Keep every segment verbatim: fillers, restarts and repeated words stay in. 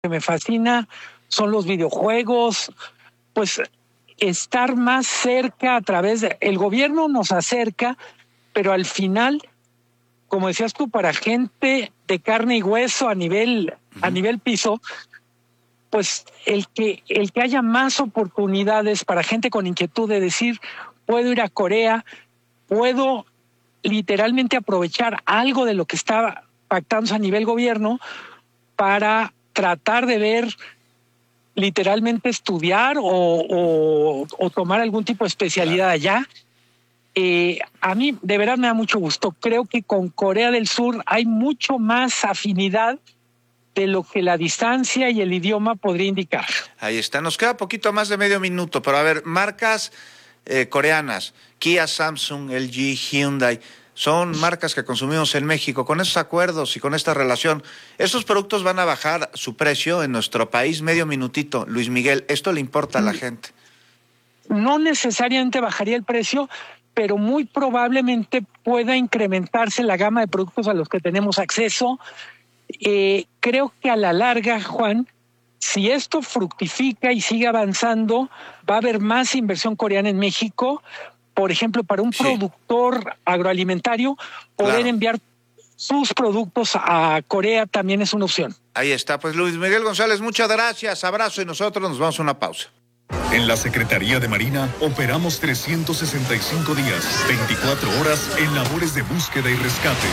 que me fascina son los videojuegos, pues estar más cerca a través de... El gobierno nos acerca, pero al final, como decías tú, para gente de carne y hueso a nivel, uh-huh. a nivel piso, pues el que, el que haya más oportunidades para gente con inquietud de decir, puedo ir a Corea, puedo literalmente aprovechar algo de lo que está pactándose a nivel gobierno para tratar de ver, literalmente estudiar o, o, o tomar algún tipo de especialidad allá. Eh, a mí de verdad me da mucho gusto. Creo que con Corea del Sur hay mucho más afinidad de lo que la distancia y el idioma podría indicar. Ahí está, nos queda poquito más de medio minuto, pero a ver, marcas eh, coreanas, Kia, Samsung, L G, Hyundai, son marcas que consumimos en México. Con esos acuerdos y con esta relación, ¿estos productos van a bajar su precio en nuestro país? Medio minutito, Luis Miguel, ¿esto le importa a la gente? No necesariamente bajaría el precio, pero muy probablemente pueda incrementarse la gama de productos a los que tenemos acceso. Eh, creo que a la larga, Juan, si esto fructifica y sigue avanzando, va a haber más inversión coreana en México. Por ejemplo, para un sí. productor agroalimentario, poder claro. enviar sus productos a Corea también es una opción. Ahí está, pues Luis Miguel González, muchas gracias, abrazo y nosotros nos vamos a una pausa. En la Secretaría de Marina operamos trescientos sesenta y cinco días, veinticuatro horas en labores de búsqueda y rescate.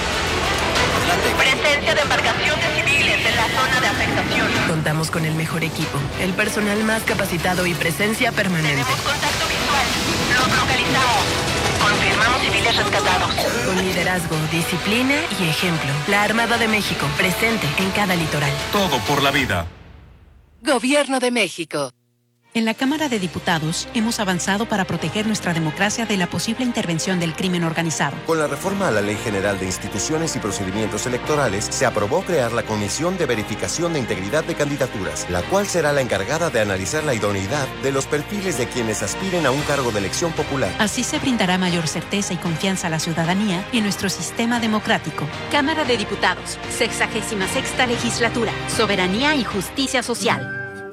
Presencia de embarcaciones civiles en la zona de afectación. Contamos con el mejor equipo, el personal más capacitado y presencia permanente. Tenemos contacto visual. Los localizamos. Confirmamos civiles rescatados. Con liderazgo, disciplina y ejemplo. La Armada de México, presente en cada litoral. Todo por la vida. Gobierno de México. En la Cámara de Diputados hemos avanzado para proteger nuestra democracia de la posible intervención del crimen organizado. Con la reforma a la Ley General de Instituciones y Procedimientos Electorales, se aprobó crear la Comisión de Verificación de Integridad de Candidaturas, la cual será la encargada de analizar la idoneidad de los perfiles de quienes aspiren a un cargo de elección popular. Así se brindará mayor certeza y confianza a la ciudadanía en nuestro sistema democrático. Cámara de Diputados, sexagésima sexta legislatura, soberanía y justicia social.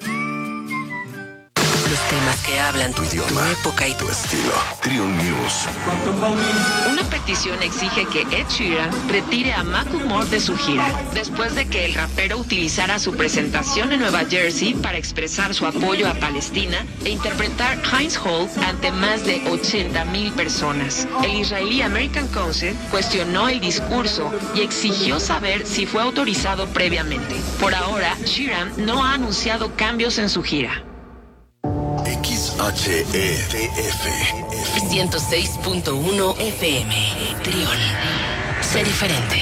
Temas que hablan tu idioma, tu época y tu estilo. Triun News. Una petición exige que Ed Sheeran retire a Macklemore de su gira, después de que el rapero utilizara su presentación en Nueva Jersey para expresar su apoyo a Palestina e interpretar Heinz Hall ante más de ochenta mil personas. El israelí American Council cuestionó el discurso y exigió saber si fue autorizado previamente. Por ahora, Sheeran no ha anunciado cambios en su gira. X H E T F ciento seis punto uno F M. Trión. Sé diferente.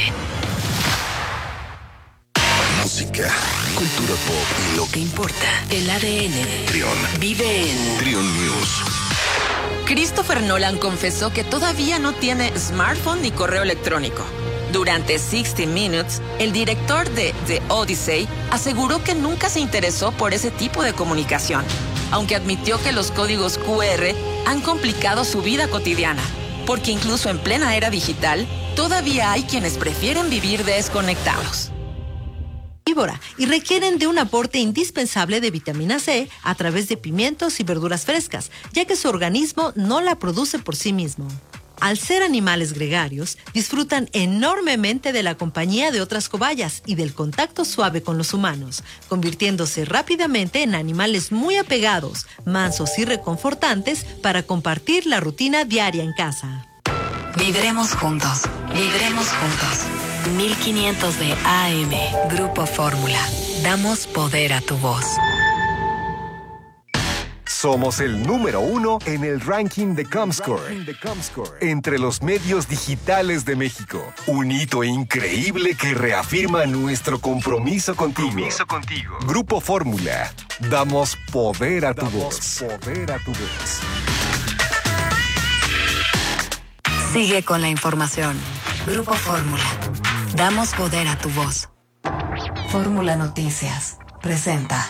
Música, cultura pop y lo que importa. El A D N. Trión. Vive en Trión News. Christopher Nolan confesó que todavía no tiene smartphone ni correo electrónico. Durante sixty minutes, el director de The Odyssey aseguró que nunca se interesó por ese tipo de comunicación, aunque admitió que los códigos Q R han complicado su vida cotidiana, porque incluso en plena era digital, todavía hay quienes prefieren vivir desconectados. Y requieren de un aporte indispensable de vitamina C a través de pimientos y verduras frescas, ya que su organismo no la produce por sí mismo. Al ser animales gregarios, disfrutan enormemente de la compañía de otras cobayas y del contacto suave con los humanos, convirtiéndose rápidamente en animales muy apegados, mansos y reconfortantes para compartir la rutina diaria en casa. Viviremos juntos, viviremos juntos. mil quinientos de A M, Grupo Fórmula. Damos poder a tu voz. Somos el número uno en el ranking de Comscore, entre los medios digitales de México. Un hito increíble que reafirma nuestro compromiso contigo. Compromiso contigo. Grupo Fórmula. Damos poder a tu voz. Poder a tu voz. Sigue con la información. Grupo Fórmula. Damos poder a tu voz. Fórmula Noticias presenta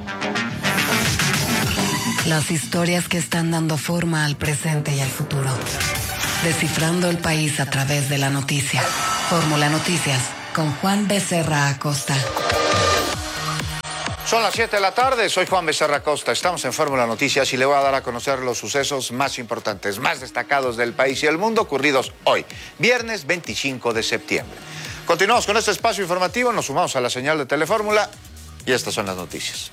las historias que están dando forma al presente y al futuro. Descifrando el país a través de la noticia. Fórmula Noticias con Juan Becerra Acosta. Son las siete de la tarde, soy Juan Becerra Costa, estamos en Fórmula Noticias y le voy a dar a conocer los sucesos más importantes, más destacados del país y el mundo ocurridos hoy, viernes veinticinco de septiembre. Continuamos con este espacio informativo, nos sumamos a la señal de Telefórmula y estas son las noticias.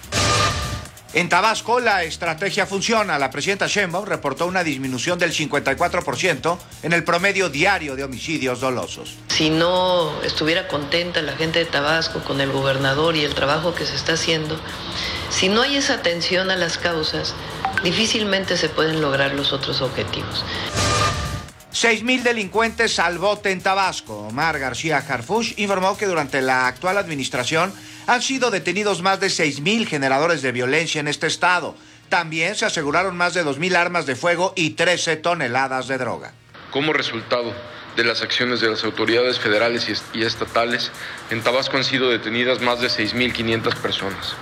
En Tabasco la estrategia funciona. La presidenta Sheinbaum reportó una disminución del cincuenta y cuatro por ciento en el promedio diario de homicidios dolosos. Si no estuviera contenta la gente de Tabasco con el gobernador y el trabajo que se está haciendo, si no hay esa atención a las causas, difícilmente se pueden lograr los otros objetivos. Seis mil delincuentes al bote en Tabasco. Omar García Harfuch informó que durante la actual administración han sido detenidos más de seis mil generadores de violencia en este estado. También se aseguraron más de dos mil armas de fuego y trece toneladas de droga. Como resultado de las acciones de las autoridades federales y estatales, en Tabasco han sido detenidas más de seis mil quinientas personas.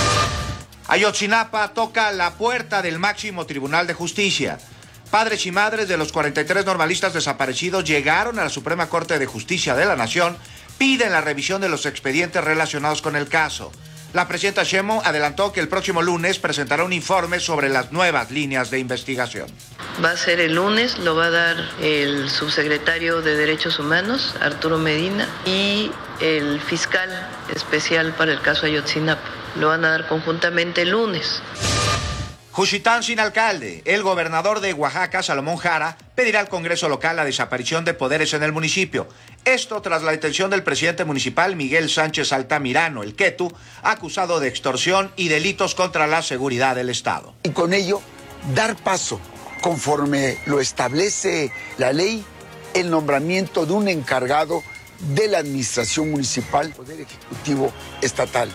Ayotzinapa toca la puerta del máximo tribunal de justicia. Padres y madres de los cuarenta y tres normalistas desaparecidos llegaron a la Suprema Corte de Justicia de la Nación, piden la revisión de los expedientes relacionados con el caso. La presidenta Sheinbaum adelantó que el próximo lunes presentará un informe sobre las nuevas líneas de investigación. Va a ser el lunes, lo va a dar el subsecretario de Derechos Humanos, Arturo Medina, y el fiscal especial para el caso Ayotzinapa. Lo van a dar conjuntamente el lunes. Juchitán sin alcalde. El gobernador de Oaxaca, Salomón Jara, pedirá al Congreso local la desaparición de poderes en el municipio. Esto tras la detención del presidente municipal Miguel Sánchez Altamirano, el Quetu, acusado de extorsión y delitos contra la seguridad del Estado. Y con ello, dar paso, conforme lo establece la ley, el nombramiento de un encargado de la administración municipal, Poder Ejecutivo Estatal.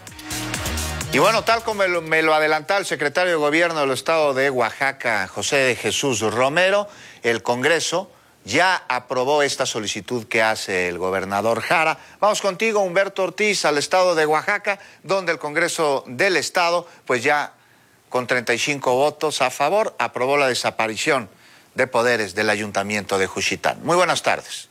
Y bueno, tal como me lo, me lo adelantó el secretario de Gobierno del Estado de Oaxaca, José de Jesús Romero, el Congreso ya aprobó esta solicitud que hace el gobernador Jara. Vamos contigo, Humberto Ortiz, al Estado de Oaxaca, donde el Congreso del Estado, pues ya con treinta y cinco votos a favor, aprobó la desaparición de poderes del Ayuntamiento de Juchitán. Muy buenas tardes.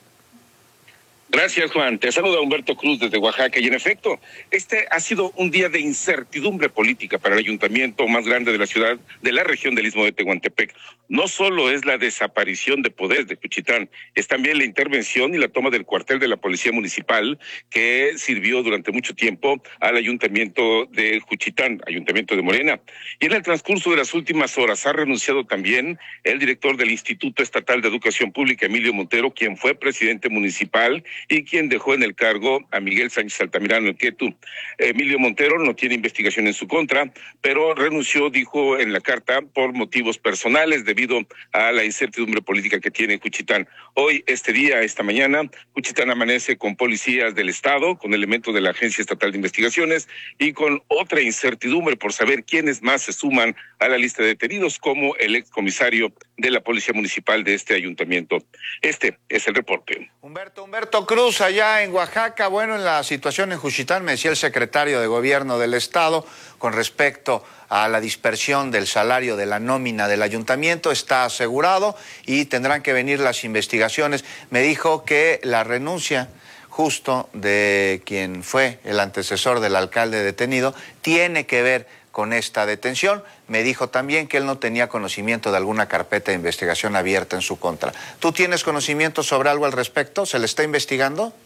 Gracias, Juan. Te saluda Humberto Cruz desde Oaxaca. Y en efecto, este ha sido un día de incertidumbre política para el ayuntamiento más grande de la ciudad, de la región del Istmo de Tehuantepec. No solo es la desaparición de poderes de Juchitán, es también la intervención y la toma del cuartel de la Policía Municipal que sirvió durante mucho tiempo al ayuntamiento de Juchitán, ayuntamiento de Morena. Y en el transcurso de las últimas horas ha renunciado también el director del Instituto Estatal de Educación Pública, Emilio Montero, quien fue presidente municipal y quien dejó en el cargo a Miguel Sánchez Altamirano, el Quetu. Emilio Montero no tiene investigación en su contra, pero renunció, dijo en la carta, por motivos personales debido a la incertidumbre política que tiene Juchitán. Hoy, este día, esta mañana, Juchitán amanece con policías del Estado, con elementos de la Agencia Estatal de Investigaciones y con otra incertidumbre por saber quiénes más se suman a la lista de detenidos, como el excomisario de la Policía Municipal de este ayuntamiento. Este es el reporte. Humberto, Humberto Cruz, allá en Oaxaca, bueno, en la situación en Juchitán, me decía el secretario de Gobierno del Estado, con respecto a la dispersión del salario de la nómina del ayuntamiento, está asegurado y tendrán que venir las investigaciones. Me dijo que la renuncia justo de quien fue el antecesor del alcalde detenido tiene que ver con esta detención. Me dijo también que él no tenía conocimiento de alguna carpeta de investigación abierta en su contra. ¿Tú tienes conocimiento sobre algo al respecto? ¿Se le está investigando?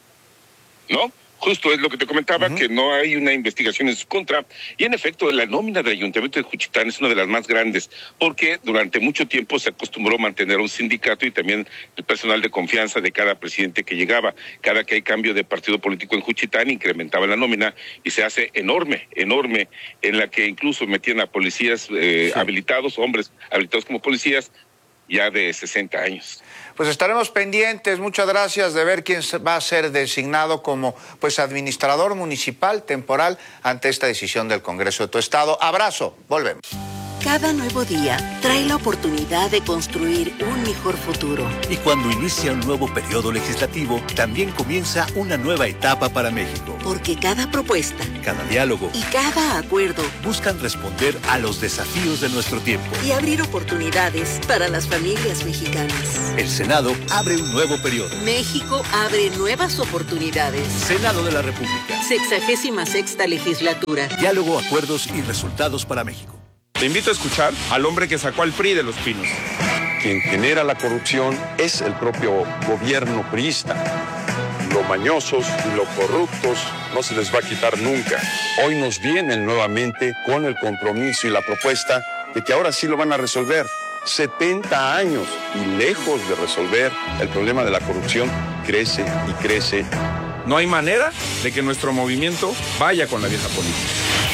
No. Justo es lo que te comentaba, uh-huh. que no hay una investigación en su contra. Y en efecto, la nómina del Ayuntamiento de Juchitán es una de las más grandes, porque durante mucho tiempo se acostumbró a mantener un sindicato y también el personal de confianza de cada presidente que llegaba. Cada que hay cambio de partido político en Juchitán, incrementaba la nómina y se hace enorme, enorme, en la que incluso metían a policías eh, sí. habilitados, hombres habilitados como policías, ya de sesenta años. Pues estaremos pendientes, muchas gracias, de ver quién va a ser designado como pues administrador municipal temporal ante esta decisión del Congreso de tu Estado. Abrazo, volvemos. Cada nuevo día trae la oportunidad de construir un mejor futuro. Y cuando inicia un nuevo periodo legislativo, también comienza una nueva etapa para México. Porque cada propuesta, cada diálogo y cada acuerdo buscan responder a los desafíos de nuestro tiempo y abrir oportunidades para las familias mexicanas. El Senado abre un nuevo periodo. México abre nuevas oportunidades. Senado de la República. Sexagésima sexta legislatura. Diálogo, acuerdos y resultados para México. Te invito a escuchar al hombre que sacó al P R I de los pinos. Quien genera la corrupción es el propio gobierno priista. Lo mañosos y lo corruptos no se les va a quitar nunca. Hoy nos vienen nuevamente con el compromiso y la propuesta de que ahora sí lo van a resolver. setenta años y lejos de resolver el problema de la corrupción, crece y crece. No hay manera de que nuestro movimiento vaya con la vieja política.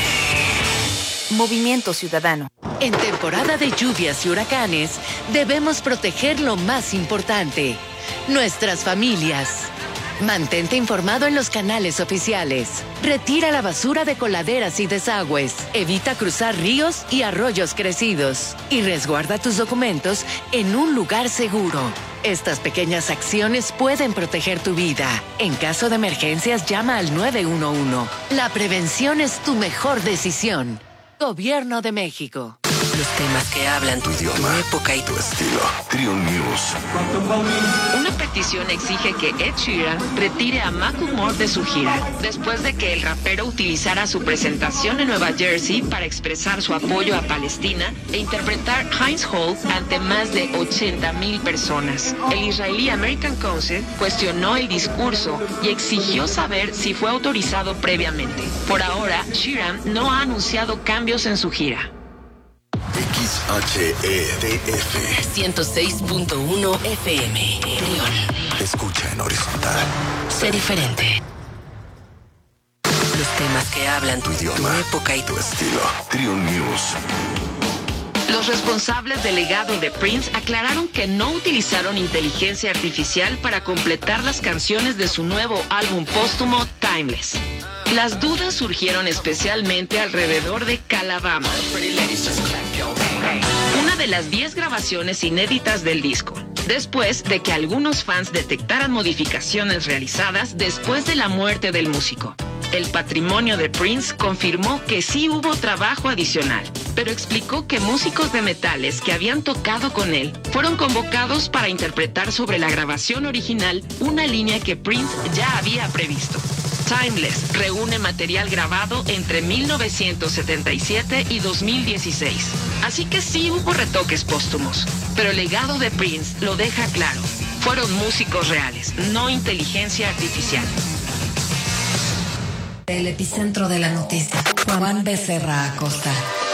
Movimiento Ciudadano. En temporada de lluvias y huracanes, debemos proteger lo más importante, nuestras familias. Mantente informado en los canales oficiales. Retira la basura de coladeras y desagües. Evita cruzar ríos y arroyos crecidos. Y resguarda tus documentos en un lugar seguro. Estas pequeñas acciones pueden proteger tu vida. En caso de emergencias, llama al nueve uno uno. La prevención es tu mejor decisión. Gobierno de México. Los temas que hablan tu idioma, tu época y tu estilo. Trio News. Una petición exige que Ed Sheeran retire a Macklemore de su gira, después de que el rapero utilizara su presentación en Nueva Jersey para expresar su apoyo a Palestina e interpretar Heinz Hall ante más de ochenta mil personas. El israelí American Council cuestionó el discurso y exigió saber si fue autorizado previamente. Por ahora, Sheeran no ha anunciado cambios en su gira. X H E D F ciento seis punto uno F M. León. Escucha en horizontal. Sé diferente. Los temas que hablan tu idioma, tu época y tu estilo. Trio News. Los responsables del legado de Prince aclararon que no utilizaron inteligencia artificial para completar las canciones de su nuevo álbum póstumo Timeless. Las dudas surgieron especialmente alrededor de Calabama, una de las diez grabaciones inéditas del disco, después de que algunos fans detectaran modificaciones realizadas después de la muerte del músico. El patrimonio de Prince confirmó que sí hubo trabajo adicional, pero explicó que músicos de metales que habían tocado con él fueron convocados para interpretar sobre la grabación original una línea que Prince ya había previsto. Timeless reúne material grabado entre mil novecientos setenta y siete y dos mil dieciséis. Así que sí hubo retoques póstumos, pero el legado de Prince lo deja claro. Fueron músicos reales, no inteligencia artificial. El epicentro de la noticia. Juan Becerra Acosta.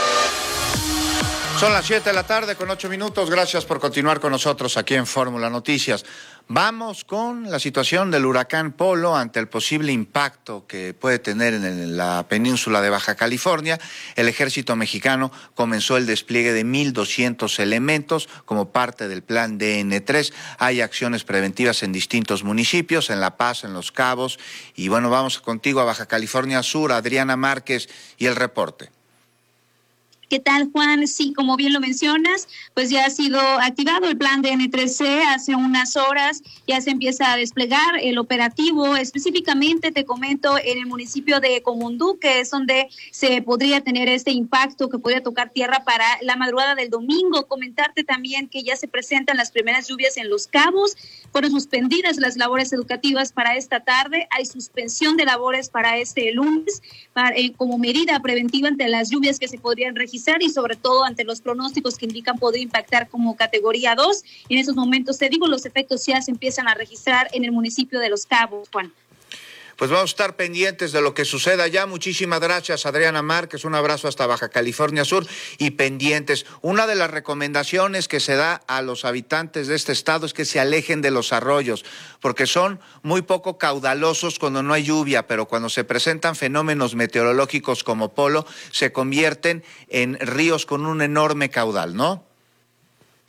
Son las siete de la tarde con ocho minutos. Gracias por continuar con nosotros aquí en Fórmula Noticias. Vamos con la situación del huracán Polo ante el posible impacto que puede tener en la península de Baja California. El ejército mexicano comenzó el despliegue de mil doscientos elementos como parte del plan D N tres. Hay acciones preventivas en distintos municipios, en La Paz, en Los Cabos. Y bueno, vamos contigo a Baja California Sur, Adriana Márquez y el reporte. ¿Qué tal, Juan? Sí, como bien lo mencionas, pues ya ha sido activado el plan D N tres C hace unas horas, ya se empieza a desplegar el operativo, específicamente te comento en el municipio de Comundú, que es donde se podría tener este impacto que podría tocar tierra para la madrugada del domingo. Comentarte también que ya se presentan las primeras lluvias en Los Cabos, fueron suspendidas las labores educativas para esta tarde, hay suspensión de labores para este lunes, para, eh, como medida preventiva ante las lluvias que se podrían registrar y sobre todo ante los pronósticos que indican poder impactar como categoría dos. En esos momentos, te digo, los efectos ya se empiezan a registrar en el municipio de Los Cabos, Juan. Pues vamos a estar pendientes de lo que suceda allá. Muchísimas gracias, Adriana Márquez. Un abrazo hasta Baja California Sur y pendientes. Una de las recomendaciones que se da a los habitantes de este estado es que se alejen de los arroyos, porque son muy poco caudalosos cuando no hay lluvia, pero cuando se presentan fenómenos meteorológicos como Polo, se convierten en ríos con un enorme caudal, ¿no?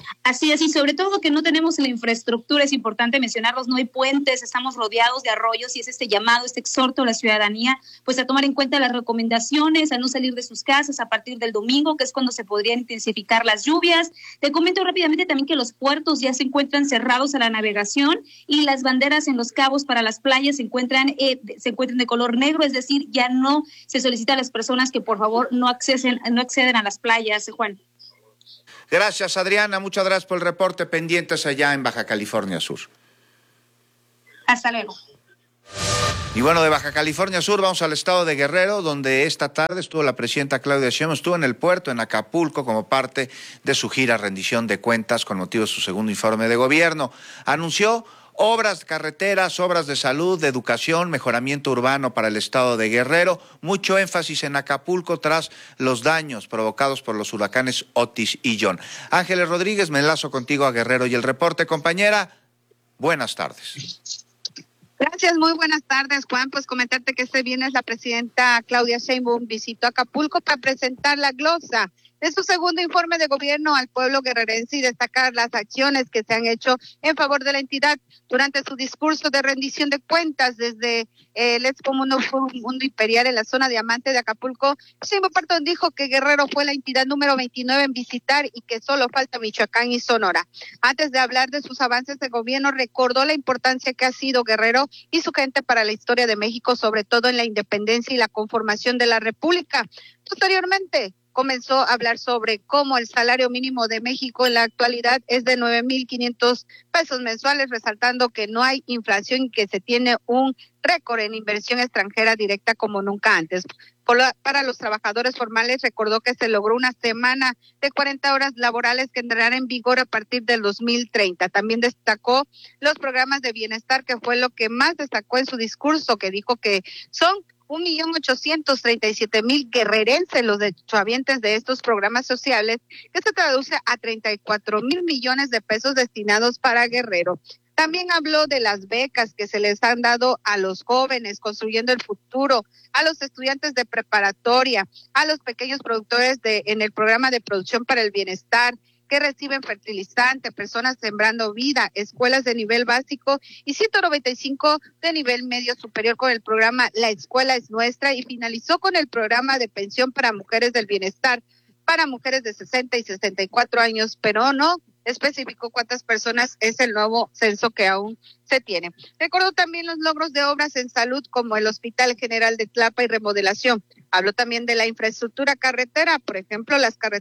Así es, y sobre todo que no tenemos la infraestructura, es importante mencionarlos, no hay puentes, estamos rodeados de arroyos y es este llamado, este exhorto a la ciudadanía, pues a tomar en cuenta las recomendaciones, a no salir de sus casas a partir del domingo, que es cuando se podrían intensificar las lluvias. Te comento rápidamente también que los puertos ya se encuentran cerrados a la navegación y las banderas en los cabos para las playas se encuentran, eh, se encuentran de color negro, es decir, ya no se solicita a las personas que por favor no acceden, no acceden a las playas, Juan. Gracias, Adriana. Muchas gracias por el reporte. Pendientes allá en Baja California Sur. Hasta luego. Y bueno, de Baja California Sur vamos al estado de Guerrero, donde esta tarde estuvo la presidenta Claudia Sheinbaum, estuvo en el puerto, en Acapulco, como parte de su gira rendición de cuentas con motivo de su segundo informe de gobierno. Anunció obras de carreteras, obras de salud, de educación, mejoramiento urbano para el estado de Guerrero, mucho énfasis en Acapulco tras los daños provocados por los huracanes Otis y John. Ángeles Rodríguez, me enlazo contigo a Guerrero y el reporte, compañera. Buenas tardes. Gracias, muy buenas tardes, Juan. Pues comentarte que este viernes la presidenta Claudia Sheinbaum visitó Acapulco para presentar la glosa de su segundo informe de gobierno al pueblo guerrerense y destacar las acciones que se han hecho en favor de la entidad. Durante su discurso de rendición de cuentas desde el Expo Mundo, Mundo Imperial en la zona diamante de Acapulco, Sheinbaum Parton dijo que Guerrero fue la entidad número veintinueve en visitar y que solo falta Michoacán y Sonora. Antes de hablar de sus avances de gobierno, recordó la importancia que ha sido Guerrero y su gente para la historia de México, sobre todo en la independencia y la conformación de la República. Posteriormente, comenzó a hablar sobre cómo el salario mínimo de México en la actualidad es de nueve mil quinientos pesos mensuales, resaltando que no hay inflación y que se tiene un récord en inversión extranjera directa como nunca antes. Por la, para los trabajadores formales, recordó que se logró una semana de cuarenta horas laborales que entrará en vigor a partir del dos mil treinta. También destacó los programas de bienestar, que fue lo que más destacó en su discurso, que dijo que son un millón ochocientos treinta y siete mil guerrerenses los derechohabientes de estos programas sociales, que se traduce a treinta y cuatro mil millones de pesos destinados para Guerrero. También habló de las becas que se les han dado a los jóvenes, construyendo el futuro, a los estudiantes de preparatoria, a los pequeños productores de en el programa de producción para el bienestar, que reciben fertilizante, personas sembrando vida, escuelas de nivel básico y ciento noventa y cinco de nivel medio superior con el programa La Escuela es Nuestra, y finalizó con el programa de pensión para mujeres del bienestar, para mujeres de sesenta y sesenta y cuatro años, pero no especificó cuántas personas es el nuevo censo que aún se tiene. Recordó también los logros de obras en salud como el Hospital General de Tlapa y remodelación. Habló también de la infraestructura carretera, por ejemplo, las carreteras